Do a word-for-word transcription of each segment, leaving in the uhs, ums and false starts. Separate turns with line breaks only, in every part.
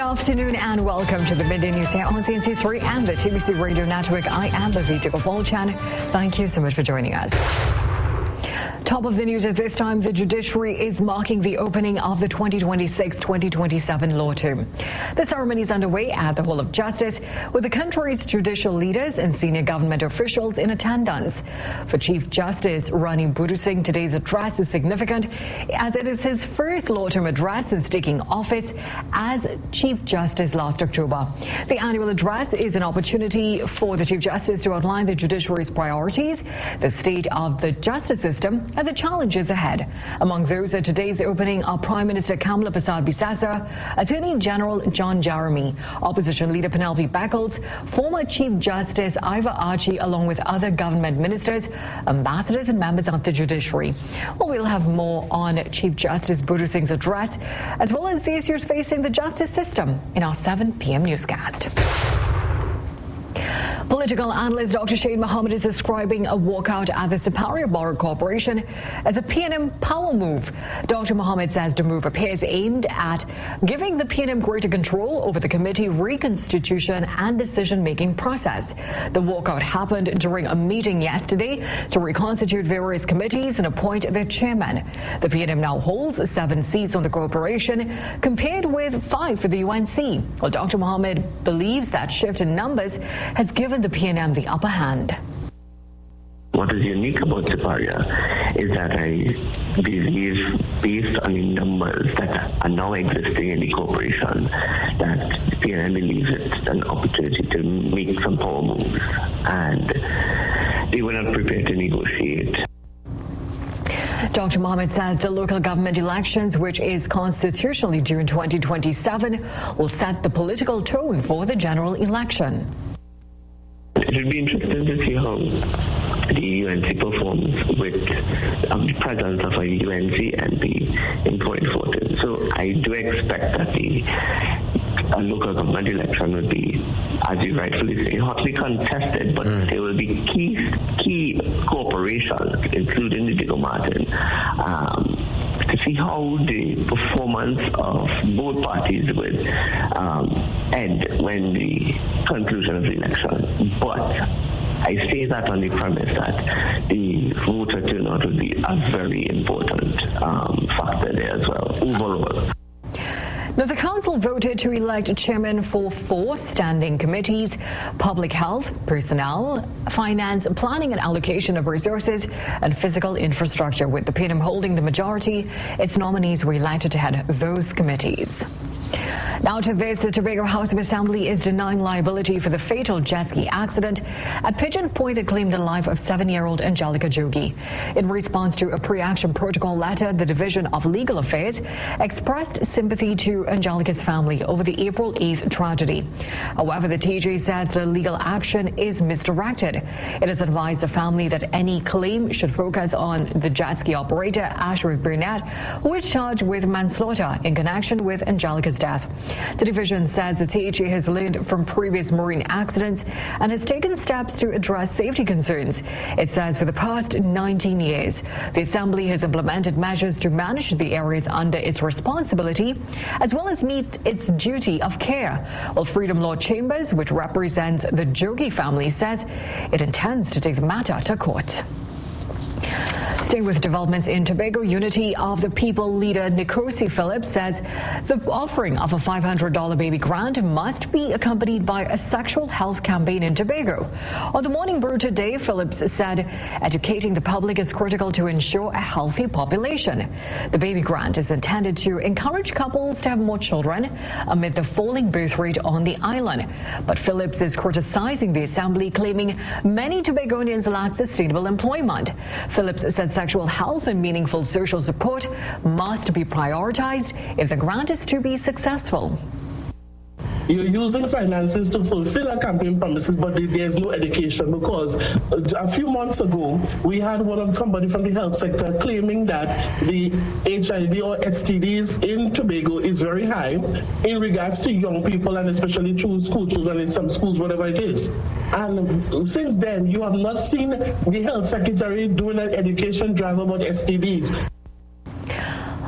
afternoon and welcome to the Midday News here on C N C three and the T V C Radio Network. I am Bhavita Gopalchan. Thank you so much for joining us. Top of the news at this time, the judiciary is marking the opening of the twenty twenty-six twenty twenty-seven law term. The ceremony is underway at the Hall of Justice with the country's judicial leaders and senior government officials in attendance. For Chief Justice Rani Budhu Singh, today's address is significant as it is his first law term address since taking office as Chief Justice last October. The annual address is an opportunity for the Chief Justice to outline the judiciary's priorities, the state of the justice system, and the challenges ahead. Among those at today's opening are Prime Minister Kamala Persad-Bissessar, Attorney General John Jeremy, Opposition Leader Penelope Beckles, former Chief Justice Ivor Archie, along with other government ministers, ambassadors and members of the judiciary. Well, we'll have more on Chief Justice Budhu Singh's address, as well as the issues facing the justice system in our seven p m newscast. Political analyst Doctor Shane Mohammed is describing a walkout at the Superior Borough Corporation as a P and M power move. Doctor Mohammed says the move appears aimed at giving the P and M greater control over the committee reconstitution and decision-making process. The walkout happened during a meeting yesterday to reconstitute various committees and appoint their chairman. The P and M now holds seven seats on the corporation, compared with five for the U N C. Well, Doctor Mohammed believes that shift in numbers has given the P and M the upper hand.
What is unique about Superior is that I believe, based on the numbers that are now existing in the corporation, that P and M believes it's an opportunity to make some power moves, and they were not prepared to negotiate.
Doctor Mohammed says the local government elections, which is constitutionally due in twenty twenty-seven, will set the political tone for the general election.
It would be interesting to see how the U N C performs with um, the presence of a U N C M P in twenty fourteen. So I do expect that the a local government election would be, as you rightfully say, hotly contested, but mm. there will be key key corporations, including the Diego Martin, um, to see how the performance of both parties would um, end when the conclusion of the election. But I say that on the premise that the voter turnout would be a very important um, factor there as well, overall.
Now, the council voted to elect a chairman for four standing committees: public health, personnel, finance, planning and allocation of resources, and physical infrastructure, with the P and M holding the majority. Its nominees were elected to head those committees. Now to this, the Tobago House of Assembly is denying liability for the fatal jet ski accident at Pigeon Point that claimed the life of seven-year-old Angelica Jogi. In response to a pre-action protocol letter, the Division of Legal Affairs expressed sympathy to Angelica's family over the April eighth tragedy. However, the T J says the legal action is misdirected. It has advised the family that any claim should focus on the jet ski operator, Ashworth Burnett, who is charged with manslaughter in connection with Angelica's death. The division says the T H A has learned from previous marine accidents and has taken steps to address safety concerns. It says for the past nineteen years, the Assembly has implemented measures to manage the areas under its responsibility, as well as meet its duty of care. While Freedom Law Chambers, which represents the Jogi family, says it intends to take the matter to court. Staying with developments in Tobago, Unity of the People leader Nkosi Phillips says the offering of a five hundred dollar baby grant must be accompanied by a sexual health campaign in Tobago. On the Morning Brew today, Phillips said educating the public is critical to ensure a healthy population. The baby grant is intended to encourage couples to have more children amid the falling birth rate on the island. But Phillips is criticizing the Assembly, claiming many Tobagonians lack sustainable employment. Phillips said sexual health and meaningful social support must be prioritized if the grant is to be successful.
You're using finances to fulfill our campaign promises, but there's no education, because a few months ago, we had one of somebody from the health sector claiming that the H I V or S T Ds in Tobago is very high in regards to young people, and especially through school children in some schools, whatever it is. And since then, you have not seen the health secretary doing an education drive about S T Ds.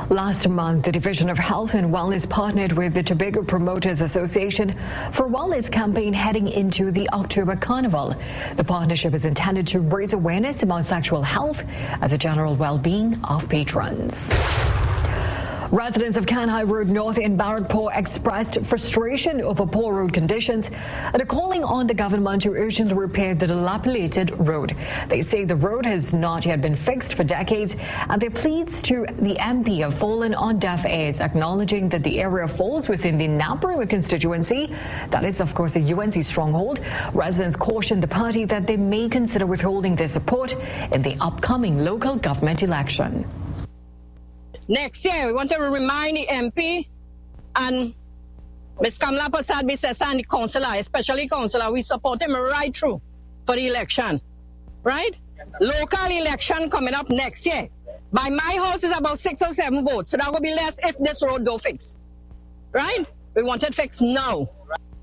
Last month, the Division of Health and Wellness partnered with the Tobago Promoters Association for a wellness campaign heading into the October Carnival. The partnership is intended to raise awareness about sexual health and the general well-being of patrons. Residents of Kanhai Road North in Barrackpore expressed frustration over poor road conditions and are calling on the government to urgently repair the dilapidated road. They say the road has not yet been fixed for decades, and their pleas to the M P have fallen on deaf ears, acknowledging that the area falls within the Naparima constituency. That is, of course, a U N C stronghold. Residents cautioned the party that they may consider withholding their support in the upcoming local government election.
Next year, we want to remind the M P and Miz Kamala Prasad Bisesa and the councillor, especially councillor, we support him right through for the election, right? Local election coming up next year. By my house is about six or seven votes, so that will be less if this road go fixed, right? We want it fixed now.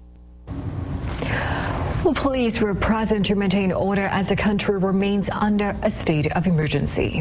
Well, police were present to maintain order as the country remains under a state of emergency.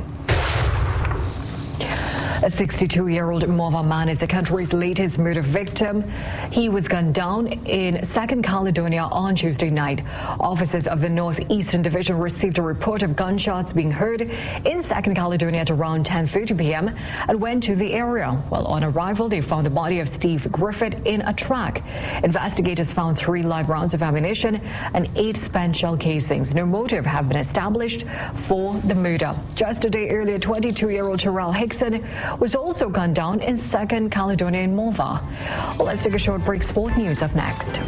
A sixty-two-year-old Morva man is the country's latest murder victim. He was gunned down in Second Caledonia on Tuesday night. Officers of the Northeastern Division received a report of gunshots being heard in Second Caledonia at around ten thirty p.m. and went to the area. While on arrival, they found the body of Steve Griffith in a truck. Investigators found three live rounds of ammunition and eight spent shell casings. No motive have been established for the murder. Just a day earlier, twenty-two-year-old Terrell Hickson was also gunned down in Second Caledonia in Morva. Well, let's take a short break. Sport news up next.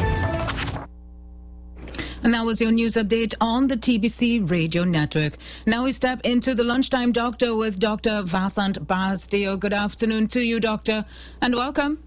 And that was your news update on the T B C Radio Network. Now we step into the Lunchtime Doctor with Doctor Vasant Barasdeo. Good afternoon to you, Doctor, and welcome.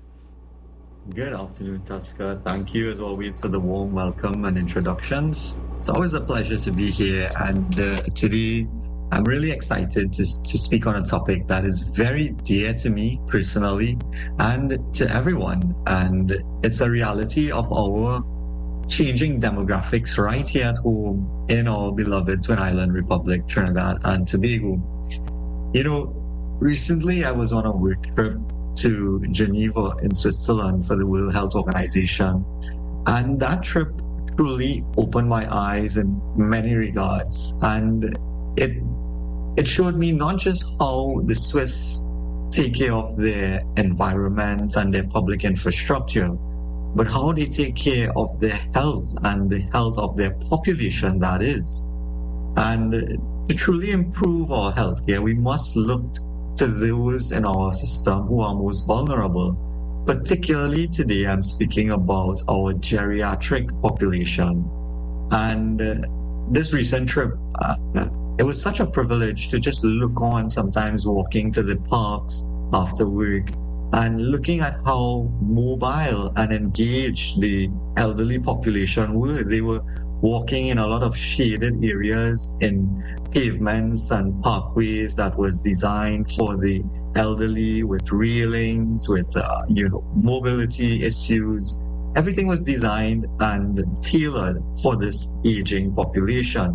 Good afternoon, Tusker. Thank you, as always, for the warm welcome and introductions. It's always a pleasure to be here, and uh, today I'm really excited to, to speak on a topic that is very dear to me personally and to everyone. And it's a reality of our changing demographics right here at home in our beloved Twin Island Republic, Trinidad and Tobago. You know, recently I was on a work trip to Geneva in Switzerland for the World Health Organization. And that trip truly opened my eyes in many regards. And it It showed me not just how the Swiss take care of their environment and their public infrastructure, but how they take care of their health and the health of their population, that is. And to truly improve our healthcare, we must look to those in our system who are most vulnerable. Particularly today, I'm speaking about our geriatric population. And uh, this recent trip, uh, it was such a privilege to just look on, sometimes walking to the parks after work and looking at how mobile and engaged the elderly population were. They were walking in a lot of shaded areas in pavements and parkways that was designed for the elderly, with railings, with uh, you know, mobility issues. Everything was designed and tailored for this aging population.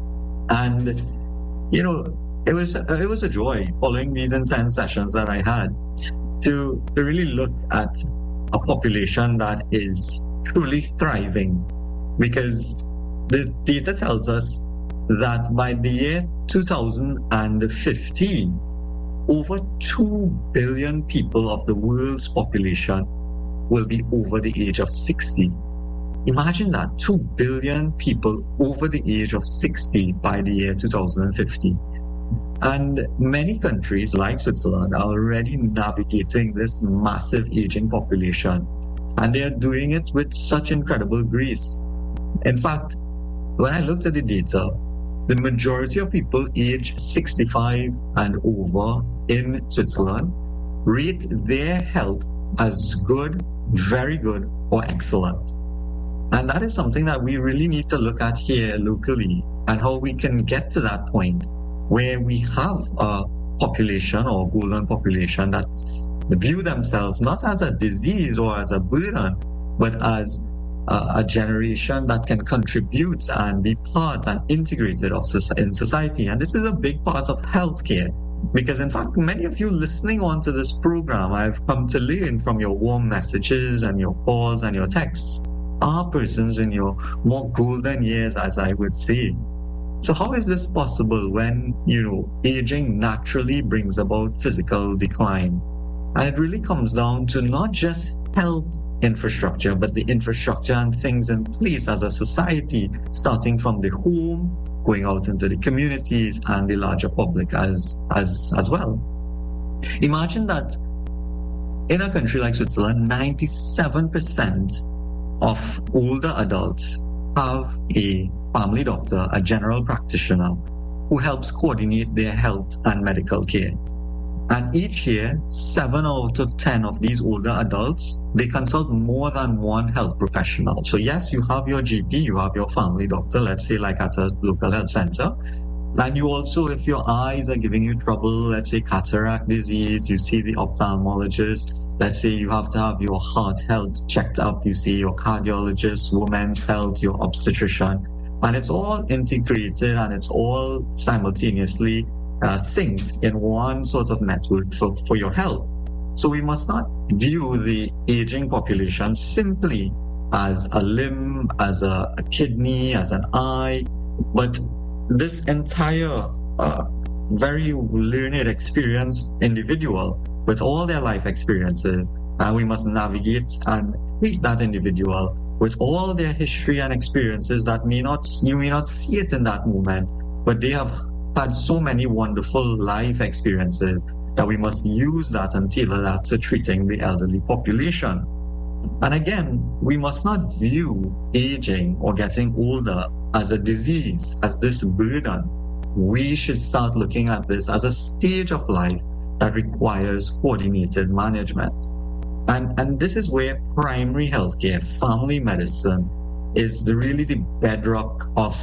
And, you know, it was it was a joy following these intense sessions that I had to, to really look at a population that is truly thriving, because the data tells us that by the year two thousand fifteen, over two billion people of the world's population will be over the age of sixty. Imagine that, two billion people over the age of sixty by the year two thousand fifty. And many countries like Switzerland are already navigating this massive aging population. And they are doing it with such incredible grace. In fact, when I looked at the data, the majority of people aged sixty-five and over in Switzerland rate their health as good, very good, or excellent. And that is something that we really need to look at here locally, and how we can get to that point where we have a population or golden population that view themselves not as a disease or as a burden, but as a, a generation that can contribute and be part and integrated of in society. And this is a big part of healthcare. Because in fact, many of you listening on to this program, I've come to learn from your warm messages and your calls and your texts, are persons in your more golden years, as I would say. So how is this possible when, you know, aging naturally brings about physical decline? And it really comes down to not just health infrastructure, but the infrastructure and things in place as a society, starting from the home, going out into the communities and the larger public as, as, as well. Imagine that in a country like Switzerland, ninety-seven percent of older adults have a family doctor, a general practitioner, who helps coordinate their health and medical care. And each year, seven out of ten of these older adults, they consult more than one health professional. So yes, you have your G P, you have your family doctor, let's say like at a local health center. And you also, if your eyes are giving you trouble, let's say cataract disease, you see the ophthalmologist. Let's say you have to have your heart health checked up, you see your cardiologist, women's health, your obstetrician. And it's all integrated and it's all simultaneously uh, synced in one sort of network for, for your health. So we must not view the aging population simply as a limb, as a, a kidney, as an eye, but this entire uh, very learned, experienced individual with all their life experiences, and we must navigate and treat that individual with all their history and experiences that may not, you may not see it in that moment, but they have had so many wonderful life experiences that we must use that and tailor that to treating the elderly population. And again, we must not view aging or getting older as a disease, as this burden. We should start looking at this as a stage of life that requires coordinated management. And, and this is where primary healthcare, family medicine, is the, really the bedrock of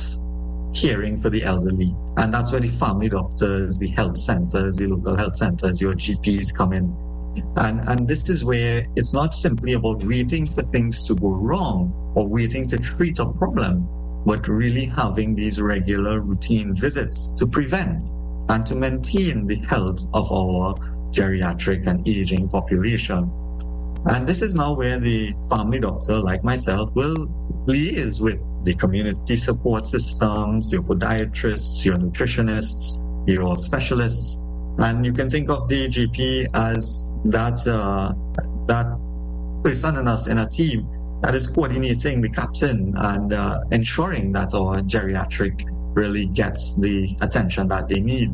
caring for the elderly. And that's where the family doctors, the health centers, the local health centers, your G Ps come in. And, and this is where it's not simply about waiting for things to go wrong or waiting to treat a problem, but really having these regular routine visits to prevent and to maintain the health of our geriatric and aging population. And this is now where the family doctor, like myself, will liaise with the community support systems, your podiatrists, your nutritionists, your specialists. And you can think of the G P as that uh, that person in us in a team that is coordinating the captain and uh, ensuring that our geriatric really gets the attention that they need.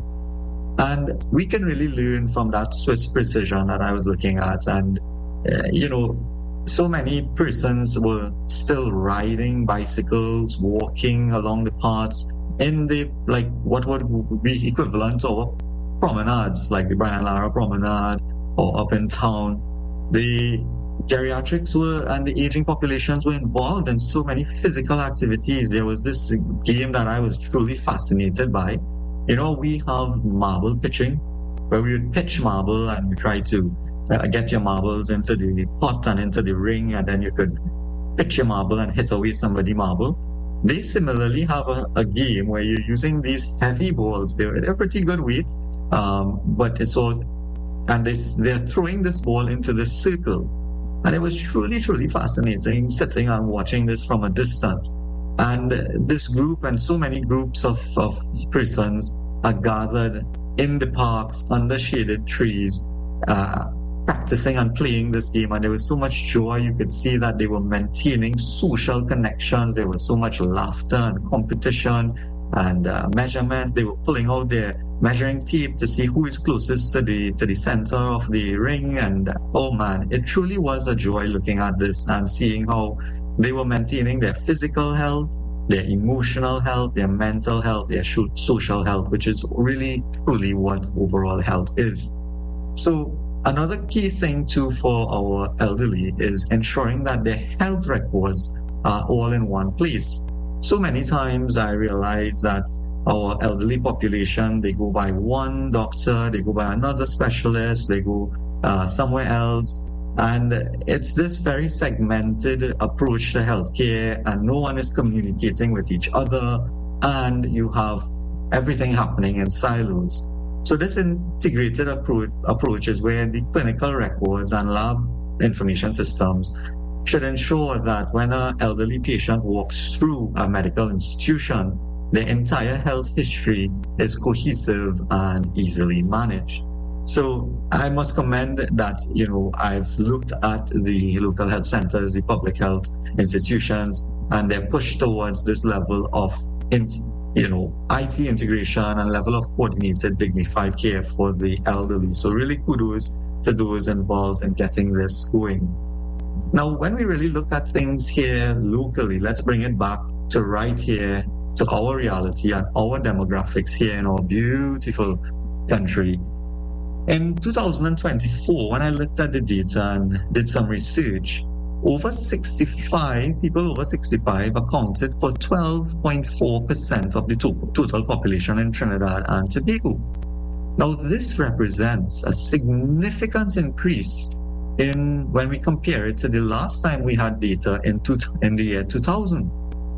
And we can really learn from that Swiss precision that I was looking at. And, uh, you know, so many persons were still riding bicycles, walking along the paths in the, like, what would be equivalent of promenades, like the Brian Lara Promenade or up in town. The geriatrics were and the aging populations were involved in so many physical activities. There was this game that I was truly fascinated by. You know, we have marble pitching, where we would pitch marble and we try to uh, get your marbles into the pot and into the ring, and then you could pitch your marble and hit away somebody's marble. They similarly have a, a game where you're using these heavy balls. They're, they're pretty good weight, um, but it's all, and they, they're throwing this ball into this circle. And it was truly, truly fascinating sitting and watching this from a distance. And this group and so many groups of, of persons are gathered in the parks under shaded trees, uh, practicing and playing this game. And there was so much joy. You could see that they were maintaining social connections. There was so much laughter and competition and uh, measurement. They were pulling out their measuring tape to see who is closest to the to the center of the ring. And oh man, it truly was a joy looking at this and seeing how they were maintaining their physical health, their emotional health, their mental health, their social health, which is really truly what overall health is. So another key thing too for our elderly is ensuring that their health records are all in one place. So many times I realize that our elderly population, they go by one doctor, they go by another specialist, they go uh, somewhere else. And it's this very segmented approach to healthcare, and no one is communicating with each other, and you have everything happening in silos. So this integrated approach, approach is where the clinical records and lab information systems should ensure that when an elderly patient walks through a medical institution, the entire health history is cohesive and easily managed. So I must commend that, you know, I've looked at the local health centers, the public health institutions, and they're pushed towards this level of, you know, I T integration and level of coordinated, dignified care for the elderly. So really kudos to those involved in getting this going. Now, when we really look at things here locally, let's bring it back to right here, to our reality and our demographics here in our beautiful country. In two thousand twenty-four, when I looked at the data and did some research, over sixty-five, people over sixty-five accounted for twelve point four percent of the to- total population in Trinidad and Tobago. Now, this represents a significant increase in when we compare it to the last time we had data in, two, in the year two thousand.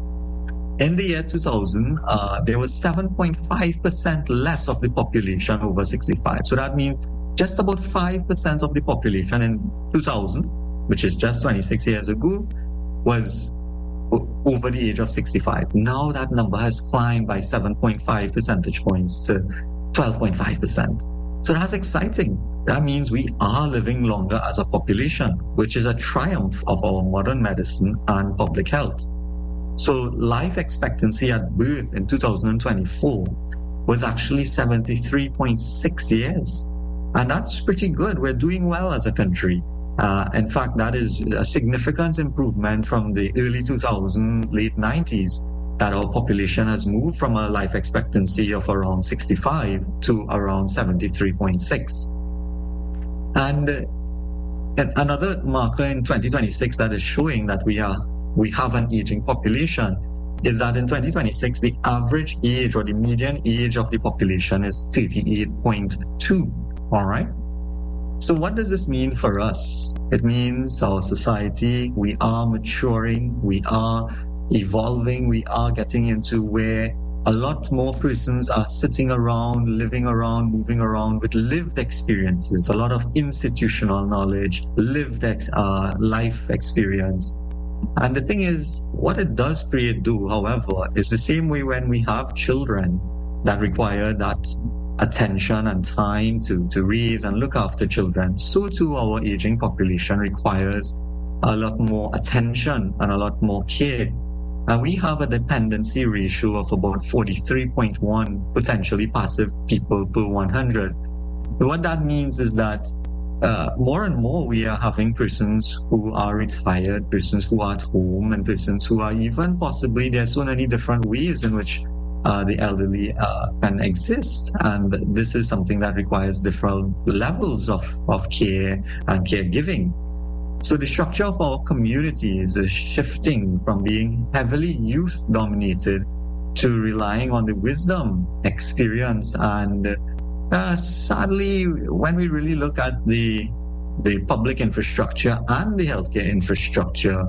In the year two thousand, uh, there was seven point five percent less of the population over sixty-five. So that means just about five percent of the population in two thousand, which is just twenty-six years ago, was o- over the age of sixty-five. Now that number has climbed by seven point five percentage points to twelve point five percent. So that's exciting. That means we are living longer as a population, which is a triumph of our modern medicine and public health. So life expectancy at birth in two thousand twenty-four was actually seventy-three point six years. And that's pretty good. We're doing well as a country. Uh, in fact, that is a significant improvement from the early two thousands, late nineties, that our population has moved from a life expectancy of around sixty-five to around seventy-three point six. And, uh, and another marker in twenty twenty-six that is showing that we are we have an aging population is that in twenty twenty-six, the average age or the median age of the population is thirty-eight point two. All right. So what does this mean for us? It means our society, we are maturing, we are evolving, we are getting into where a lot more persons are sitting around, living around, moving around with lived experiences, a lot of institutional knowledge, lived ex- uh, life experience. And the thing is, what it does create do, however, is the same way when we have children that require that attention and time to, to raise and look after children, so too our aging population requires a lot more attention and a lot more care. And we have a dependency ratio of about forty-three point one potentially passive people per one hundred. What that means is that Uh, more and more we are having persons who are retired, persons who are at home, and persons who are even possibly, there's so many different ways in which uh, the elderly uh, can exist. And this is something that requires different levels of, of care and caregiving. So the structure of our communities is shifting from being heavily youth dominated to relying on the wisdom, experience, and Uh, sadly, when we really look at the the public infrastructure and the healthcare infrastructure,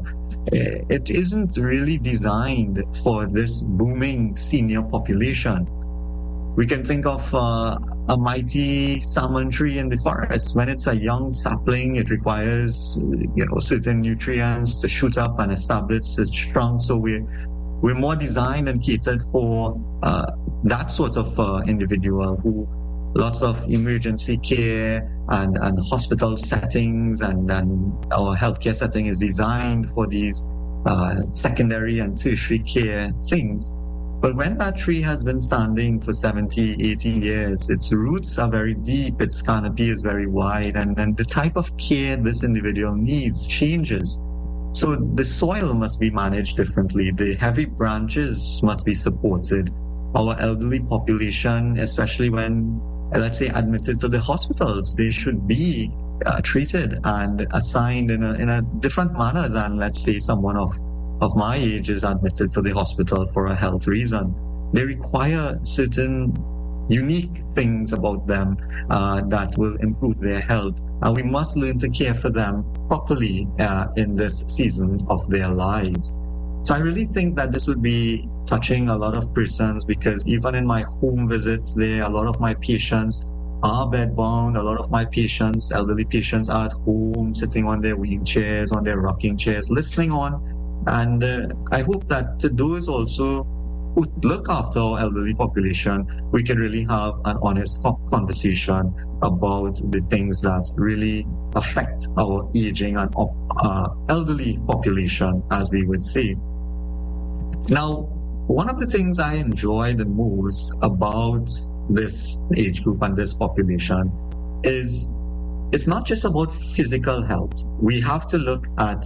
it isn't really designed for this booming senior population. We can think of uh, a mighty salmon tree in the forest. When it's a young sapling, it requires, you know, certain nutrients to shoot up and establish its trunk. So we're we're more designed and catered for uh, that sort of uh, individual who. Lots of emergency care and, and hospital settings and, and our healthcare setting is designed for these uh, secondary and tertiary care things. But when that tree has been standing for seventy, eighty years, its roots are very deep, its canopy is very wide, and then the type of care this individual needs changes. So the soil must be managed differently. The heavy branches must be supported. Our elderly population, especially when let's say admitted to the hospitals, they should be uh, treated and assigned in a in a different manner than, let's say, someone of of my age is admitted to the hospital for a health reason. They require certain unique things about them uh, that will improve their health, and we must learn to care for them properly uh, in this season of their lives. So I really think that this would be touching a lot of persons, because even in my home visits there, a lot of my patients are bedbound. A lot of my patients, elderly patients, are at home, sitting on their wheelchairs, on their rocking chairs, listening on. And uh, I hope that to those also who look after our elderly population, we can really have an honest conversation about the things that really affect our aging and uh, elderly population, as we would say. Now, one of the things I enjoy the most about this age group and this population is it's not just about physical health. We have to look at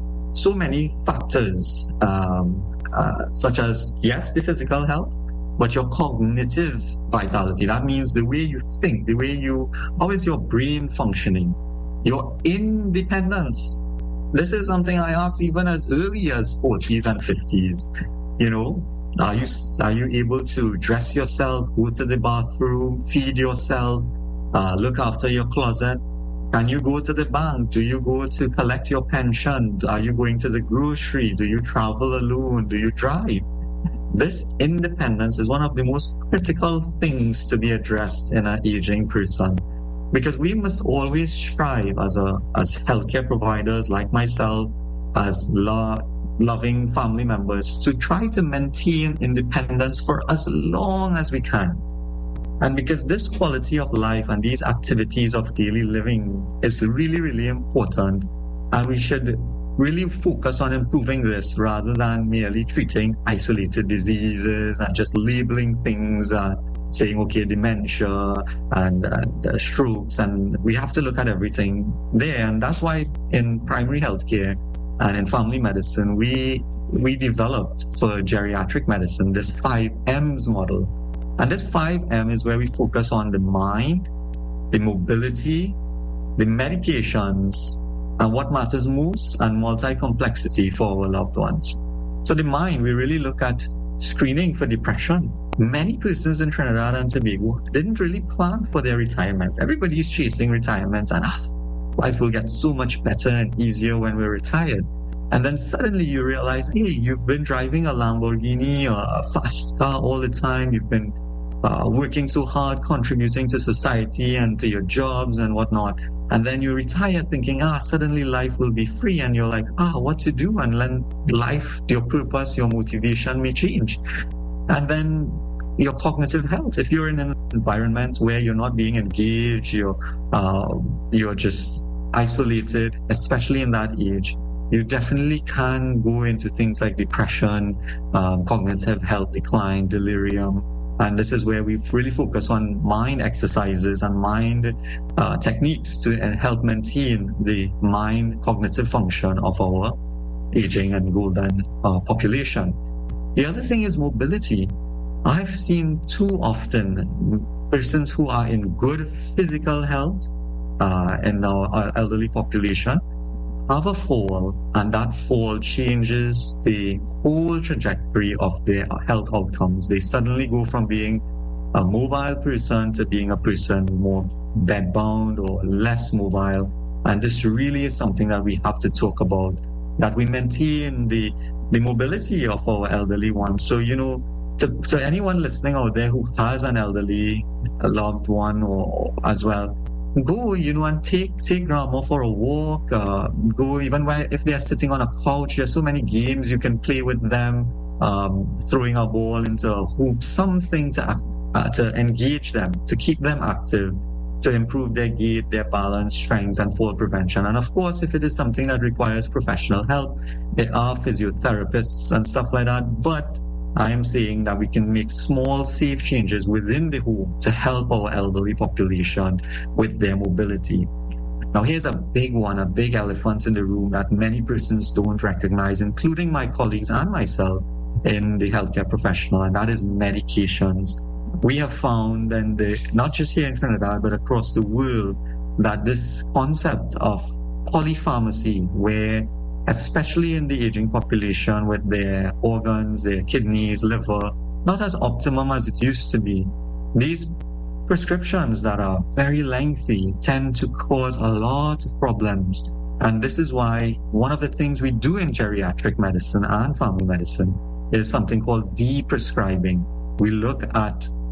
so many factors, um, uh, such as, yes, the physical health, but your cognitive vitality. That means the way you think, the way you, how is your brain functioning, your independence. This is something I ask even as early as forties and fifties. You know, are you are you able to dress yourself, go to the bathroom, feed yourself, uh, look after your closet? Can you go to the bank? Do you go to collect your pension? Are you going to the grocery? Do you travel alone? Do you drive? This independence is one of the most critical things to be addressed in an aging person, because we must always strive as a as healthcare providers like myself, as lo- loving family members, to try to maintain independence for as long as we can. And because this quality of life and these activities of daily living is really, really important, and we should really focus on improving this rather than merely treating isolated diseases and just labeling things and saying, okay, dementia and, and uh, strokes, and we have to look at everything there. And that's why in primary healthcare and in family medicine, we we developed for geriatric medicine this five M's model. And this five M is where we focus on the mind, the mobility, the medications, and what matters most, and multi-complexity for our loved ones. So the mind, we really look at screening for depression. Many persons in Trinidad and Tobago didn't really plan for their retirement. Everybody is chasing retirement, and ah, life will get so much better and easier when we're retired. And then suddenly you realize, hey, you've been driving a Lamborghini or a fast car all the time. You've been uh, working so hard, contributing to society and to your jobs and whatnot. And then you retire thinking, ah, suddenly life will be free. And you're like, ah, what to do? And then life, your purpose, your motivation may change. And then your cognitive health. If you're in an environment where you're not being engaged, you're, uh, you're just isolated, especially in that age, you definitely can go into things like depression, um, cognitive health decline, delirium. And this is where we really focus on mind exercises and mind uh, techniques to uh, help maintain the mind cognitive function of our aging and golden uh, population. The other thing is mobility. I've seen too often persons who are in good physical health uh, in our, our elderly population have a fall, and that fall changes the whole trajectory of their health outcomes. They suddenly go from being a mobile person to being a person more bedbound or less mobile. And this really is something that we have to talk about, that we maintain the, the mobility of our elderly ones. So, you know, to, to anyone listening out there who has an elderly a loved one or, or as well, go, you know, and take take grandma for a walk. Uh, go even when, if they are sitting on a couch. There's so many games you can play with them. Um, throwing a ball into a hoop, something to uh, to engage them, to keep them active, to improve their gait, their balance, strength, and fall prevention. And of course, if it is something that requires professional help, there are physiotherapists and stuff like that. But I am saying that we can make small, safe changes within the home to help our elderly population with their mobility. Now, here's a big one, a big elephant in the room that many persons don't recognize, including my colleagues and myself in the healthcare professional, and that is medications. We have found, and not just here in Trinidad, but across the world, that this concept of polypharmacy, where especially in the aging population with their organs, their kidneys, liver, not as optimum as it used to be. These prescriptions that are very lengthy tend to cause a lot of problems. And this is why one of the things we do in geriatric medicine and family medicine is something called de-prescribing. We look at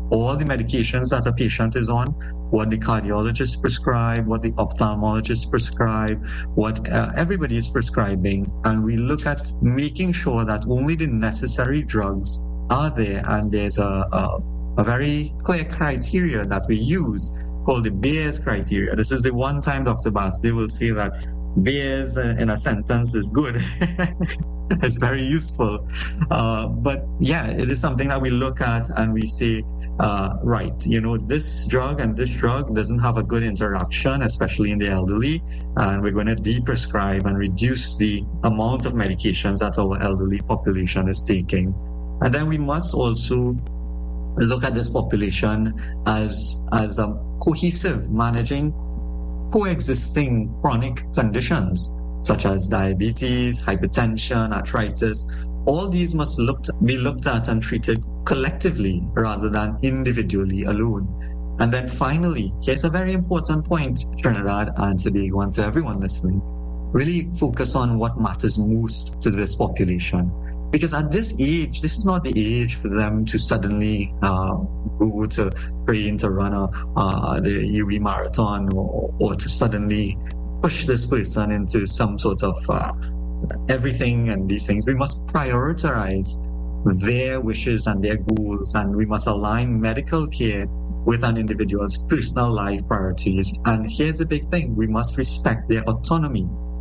all the medications that a patient is on, what the cardiologist prescribe, what the ophthalmologist prescribe, what uh, everybody is prescribing. And we look at making sure that only the necessary drugs are there, and there's a, a, a very clear criteria that we use called the Bayes criteria. This is the one time Doctor Basdeo will say that Bayes in a sentence is good. It's very useful. Uh, but yeah, it is something that we look at and we say, uh, right, you know, this drug and this drug doesn't have a good interaction, especially in the elderly, and we're going to de-prescribe and reduce the amount of medications that our elderly population is taking. And then we must also look at this population as, as a cohesive, managing coexisting chronic conditions such as diabetes, hypertension, arthritis. All these must look, be looked at and treated collectively rather than individually alone. And then finally, here's a very important point, Trinidad and Tobago, and to everyone listening, really focus on what matters most to this population. Because at this age, this is not the age for them to suddenly uh, go to train to run a, uh, the U E marathon, or, or to suddenly push this person into some sort of uh, everything and these things. We must prioritize their wishes and their goals, and we must align medical care with an individual's personal life priorities. And here's the big thing: we must respect their autonomy.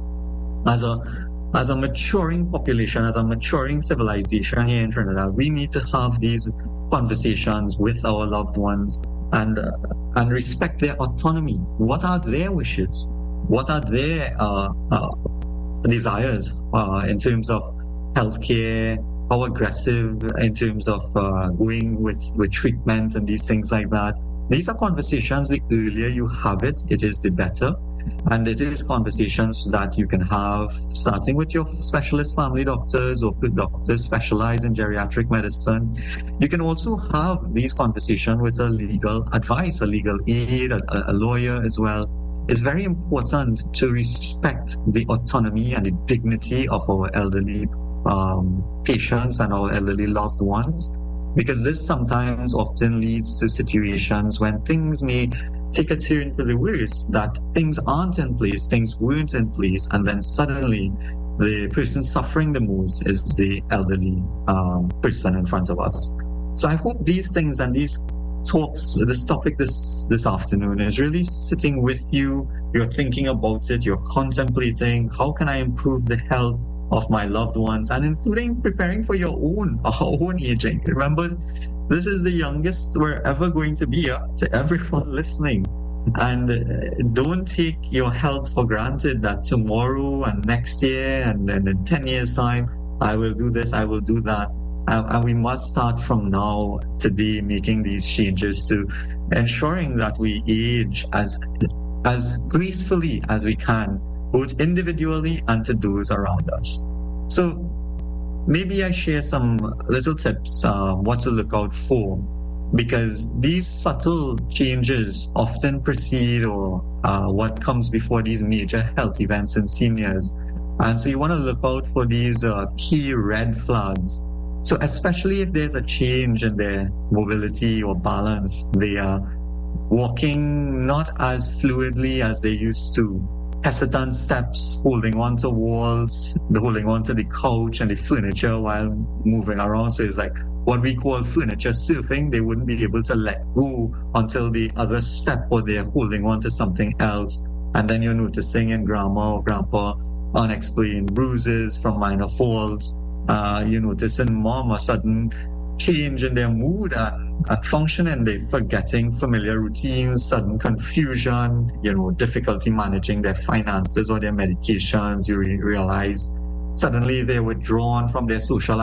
As a As a maturing population, as a maturing civilization here in Trinidad, we need to have these conversations with our loved ones and uh, and respect their autonomy. What are their wishes? What are their uh, uh, desires uh, in terms of healthcare? How aggressive in terms of uh, going with, with treatment and these things like that? These are conversations, the earlier you have it, it is the better. And it is conversations that you can have starting with your specialist family doctors or doctors specialized in geriatric medicine. You can also have these conversations with a legal advice, a legal aid, a, a lawyer as well. It's very important to respect the autonomy and the dignity of our elderly um, patients and our elderly loved ones, because this sometimes often leads to situations when things may take a turn for the worse, that things aren't in place, things weren't in place, and then suddenly the person suffering the most is the elderly um, person in front of us. So I hope these things and these talks, this topic this this afternoon is really sitting with you. You're thinking about it, you're contemplating, how can I improve the health of my loved ones, and including preparing for your own, our own aging. Remember, this is the youngest we're ever going to be, uh, to everyone listening. And uh, don't take your health for granted that tomorrow and next year and then in ten years time, I will do this, I will do that. And, and we must start from now, today, making these changes to ensuring that we age as, as gracefully as we can, both individually and to those around us. So maybe I share some little tips, uh, what to look out for, because these subtle changes often precede or uh, what comes before these major health events in seniors. And so you want to look out for these uh, key red flags. So especially if there's a change in their mobility or balance, they are walking not as fluidly as they used to, hesitant steps, holding on to walls, holding on to the couch and the furniture while moving around. So it's like what we call furniture surfing. They wouldn't be able to let go until the other step, or they're holding on to something else. And then you're noticing in grandma or grandpa unexplained bruises from minor falls. Uh, you notice in mom a sudden change in their mood and, and functioning. They're forgetting familiar routines, sudden confusion, you know, difficulty managing their finances or their medications. You re- realize suddenly they're withdrawn from their social